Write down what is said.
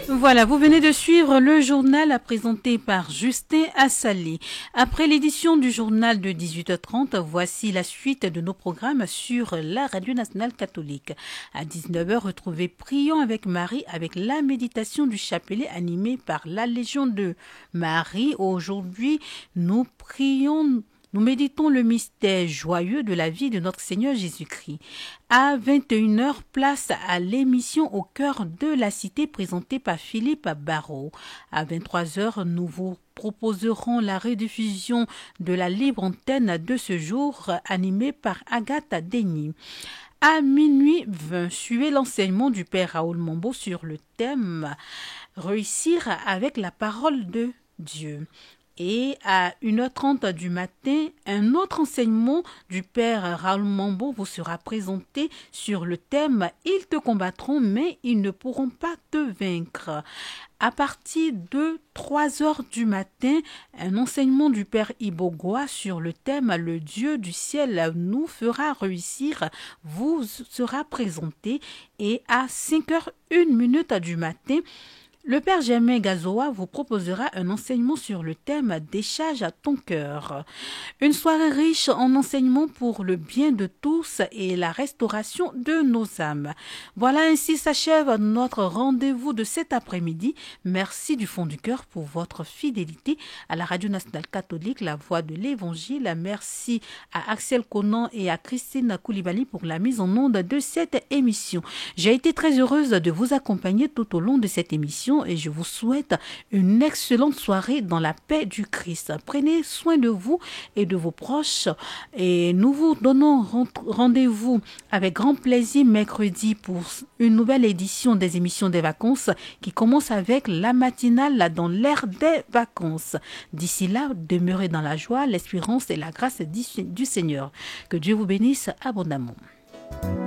Voilà, vous venez de suivre le journal présenté par Justin Assali. Après l'édition du journal de 18h30, voici la suite de nos programmes sur la Radio Nationale Catholique. À 19h, retrouvez Prions avec Marie avec la méditation du chapelet animée par la Légion de Marie. Aujourd'hui, nous méditons le mystère joyeux de la vie de notre Seigneur Jésus-Christ. À 21h, place à l'émission Au cœur de la cité présentée par Philippe Barrault. À 23h, nous vous proposerons la rediffusion de la libre antenne de ce jour animée par Agathe Denis. À minuit 20, suivez l'enseignement du Père Raoul Mambo sur le thème « Réussir avec la parole de Dieu ». Et à 1h30 du matin, un autre enseignement du Père Raoul Mambo vous sera présenté sur le thème « Ils te combattront, mais ils ne pourront pas te vaincre ». À partir de 3h du matin, un enseignement du Père Ibogoa sur le thème « Le Dieu du ciel nous fera réussir » vous sera présenté. Et à 5h01 du matin, le Père Germain Gazoa vous proposera un enseignement sur le thème « Décharge à ton cœur ». Une soirée riche en enseignements pour le bien de tous et la restauration de nos âmes. Voilà, ainsi s'achève notre rendez-vous de cet après-midi. Merci du fond du cœur pour votre fidélité à la Radio Nationale Catholique, la voix de l'Évangile. Merci à Axel Conan et à Christine Koulibaly pour la mise en onde de cette émission. J'ai été très heureuse de vous accompagner tout au long de cette émission et je vous souhaite une excellente soirée dans la paix du Christ. Prenez soin de vous et de vos proches et nous vous donnons rendez-vous avec grand plaisir mercredi pour une nouvelle édition des émissions des vacances qui commence avec la matinale dans l'ère des vacances. D'ici là, demeurez dans la joie, l'espérance et la grâce du Seigneur. Que Dieu vous bénisse abondamment.